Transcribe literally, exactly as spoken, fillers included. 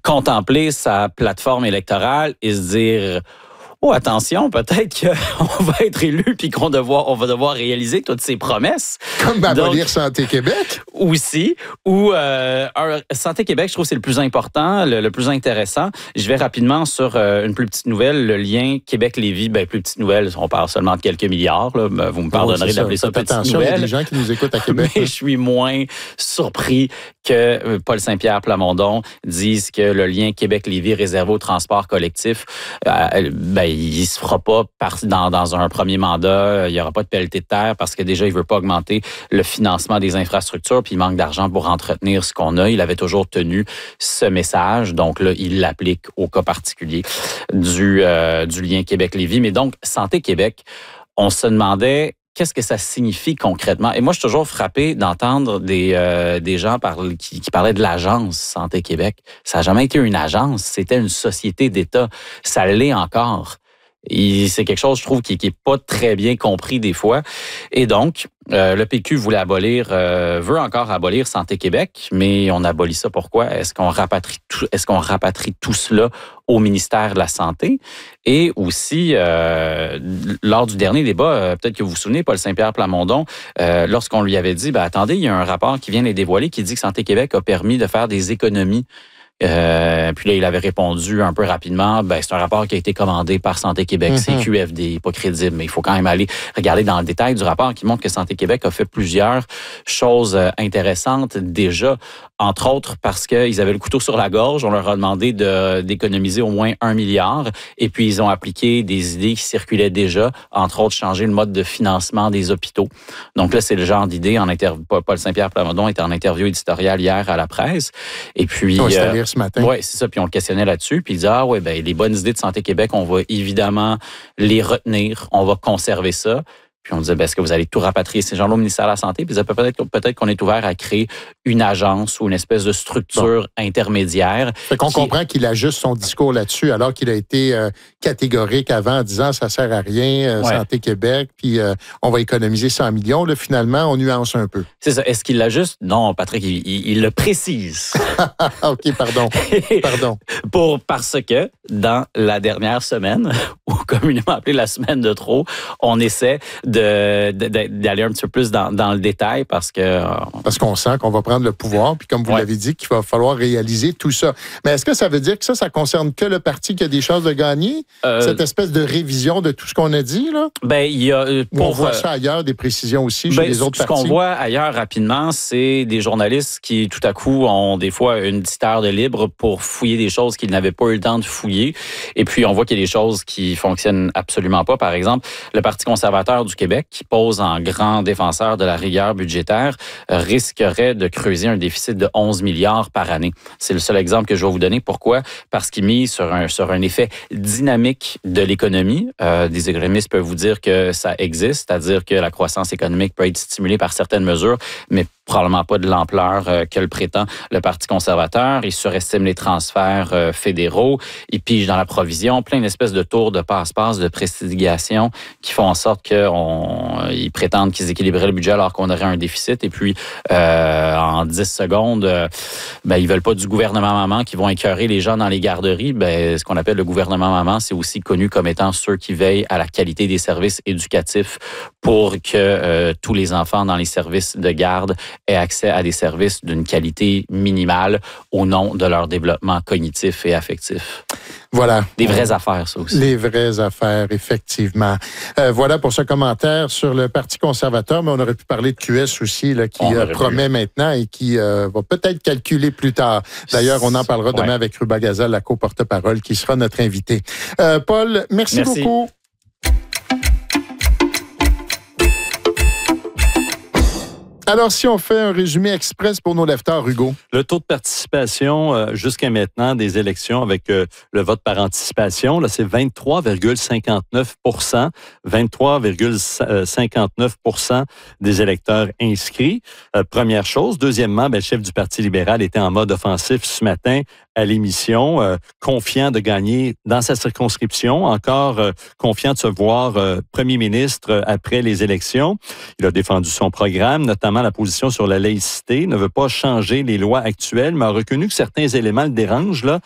contempler sa plateforme électorale et se dire... Oh, attention, peut-être qu'on va être élu puis qu'on devoir, on va devoir réaliser toutes ces promesses. Comme abolir Santé Québec. Aussi. Ou euh, Santé Québec, je trouve que c'est le plus important, le, le plus intéressant. Je vais rapidement sur euh, une plus petite nouvelle, le lien Québec-Lévis. Ben, plus petite nouvelle, on parle seulement de quelques milliards. Là. Vous me pardonnerez oh, d'appeler ça, ça petite attention, nouvelle. Il y a des gens qui nous écoutent à Québec. Mais hein. Je suis moins surpris que Paul Saint-Pierre Plamondon dise que le lien Québec-Lévis réservé au transport collectif, euh, ben, il ne se fera pas par, dans, dans un premier mandat. Il n'y aura pas de pelleté de terre parce que déjà, il ne veut pas augmenter le financement des infrastructures puis il manque d'argent pour entretenir ce qu'on a. Il avait toujours tenu ce message. Donc là, il l'applique au cas particulier du, euh, du lien Québec-Lévis. Mais donc, Santé Québec, on se demandait qu'est-ce que ça signifie concrètement? Et moi, je suis toujours frappé d'entendre des, euh, des gens parler, qui, qui parlaient de l'agence Santé Québec. Ça n'a jamais été une agence, c'était une société d'État. Ça l'est encore. Et c'est quelque chose, je trouve, qui n'est pas très bien compris des fois. Et donc, euh, le P Q voulait abolir, euh, veut encore abolir Santé Québec, mais on abolit ça pourquoi? Est-ce qu'on rapatrie tout, est-ce qu'on rapatrie tout cela au ministère de la Santé? Et aussi, euh, lors du dernier débat, euh, peut-être que vous vous souvenez, Paul Saint-Pierre Plamondon, euh, lorsqu'on lui avait dit, ben attendez, il y a un rapport qui vient les dévoiler qui dit que Santé Québec a permis de faire des économies. Euh, puis là, il avait répondu un peu rapidement, ben c'est un rapport qui a été commandé par Santé Québec, mm-hmm. c'est Q F D, pas crédible, mais il faut quand même aller regarder dans le détail du rapport qui montre que Santé Québec a fait plusieurs choses intéressantes déjà, entre autres parce qu'ils avaient le couteau sur la gorge, on leur a demandé de, d'économiser au moins un milliard, et puis ils ont appliqué des idées qui circulaient déjà, entre autres changer le mode de financement des hôpitaux. Donc là, c'est le genre d'idée, en inter... Paul Saint-Pierre Plamondon était en interview éditoriale hier à la presse, et puis... Oh, euh, ce matin. Oui, c'est ça. Puis on le questionnait là-dessus. Puis il disait, ah oui, ben les bonnes idées de Santé Québec, on va évidemment les retenir. On va conserver ça. Puis on disait, ben, est-ce que vous allez tout rapatrier ces gens-là au ministère de la Santé? Puis il disait, peut-être, peut-être qu'on est ouvert à créer une agence ou une espèce de structure bon. intermédiaire. Fait qu'on qui... comprend qu'il ajuste son discours là-dessus, alors qu'il a été euh, catégorique avant en disant, ça sert à rien, euh, ouais. Santé Québec, puis euh, on va économiser cent millions. Là, finalement, on nuance un peu. C'est ça. Est-ce qu'il l'ajuste? Non, Patrick, il, il, il le précise. OK, pardon. pardon. Pour, parce que dans la dernière semaine, ou communément appelée la semaine de trop, on essaie de, de, d'aller un petit peu plus dans, dans le détail parce que... Euh, parce qu'on sent qu'on va prendre le pouvoir, puis comme vous ouais. l'avez dit, qu'il va falloir réaliser tout ça. Mais est-ce que ça veut dire que ça, ça concerne que le parti qui a des chances de gagner? Euh, Cette espèce de révision de tout ce qu'on a dit, là? Ben, il y a... Pour, on voit ça ailleurs, des précisions aussi chez ben, les autres ce partis? Ce qu'on voit ailleurs rapidement, c'est des journalistes qui, tout à coup, ont des fois une petite heure de libre pour fouiller des choses qu'ils n'avaient pas eu le temps de fouiller. Et puis, on voit qu'il y a des choses qui fonctionnent absolument pas. Par exemple, le Parti conservateur du Québec, qui pose en grand défenseur de la rigueur budgétaire, risquerait de creuser un déficit de onze milliards par année. C'est le seul exemple que je vais vous donner. Pourquoi? Parce qu'il mise sur un, sur un effet dynamique de l'économie. Euh, des économistes peuvent vous dire que ça existe, c'est-à-dire que la croissance économique peut être stimulée par certaines mesures, mais probablement pas de l'ampleur euh, que le prétend le Parti conservateur. Il surestime les transferts euh, fédéraux. Il pige dans la provision, plein d'espèces de tours de passe-passe, de prestigiation qui font en sorte qu'ils prétendent qu'ils équilibreraient le budget alors qu'on aurait un déficit. Et puis, euh, en dix secondes, euh, ben, ils veulent pas du gouvernement maman qui vont écœurer les gens dans les garderies. Ben, ce qu'on appelle le gouvernement maman, c'est aussi connu comme étant ceux qui veillent à la qualité des services éducatifs pour que euh, tous les enfants dans les services de garde aient accès à des services d'une qualité minimale au nom de leur développement cognitif et affectif. Voilà. Des vraies affaires, ça aussi. Les vraies affaires, effectivement. Euh, voilà pour ce commentaire sur le Parti conservateur, mais on aurait pu parler de Q S aussi, là, qui euh, promet pu. maintenant et qui euh, va peut-être calculer plus tard. D'ailleurs, on en parlera demain ouais. avec Ruba Gazal, la co-porte-parole, qui sera notre invité. Euh, Paul, merci, merci beaucoup. Alors, si on fait un résumé express pour nos lecteurs, Hugo. Le taux de participation euh, jusqu'à maintenant des élections avec euh, le vote par anticipation, là, c'est vingt-trois virgule cinquante-neuf pour cent. vingt-trois virgule cinquante-neuf pour cent des électeurs inscrits. Euh, première chose. Deuxièmement, ben, le chef du Parti libéral était en mode offensif ce matin à l'émission, euh, confiant de gagner dans sa circonscription, encore euh, confiant de se voir euh, premier ministre euh, après les élections. Il a défendu son programme, notamment la position sur la laïcité, ne veut pas changer les lois actuelles, mais a reconnu que certains éléments le dérangent, là,